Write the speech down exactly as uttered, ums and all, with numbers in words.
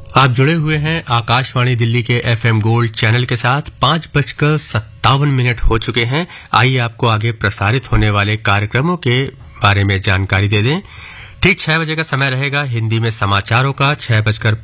आप जुड़े हुए हैं आकाशवाणी दिल्ली के एफएम गोल्ड चैनल के साथ। पांच बजकर सत्तावन मिनट हो चुके हैं। आइए आपको आगे प्रसारित होने वाले कार्यक्रमों के बारे में जानकारी दे दें। ठीक छह बजे का समय रहेगा हिंदी में समाचारों का। छह बजकर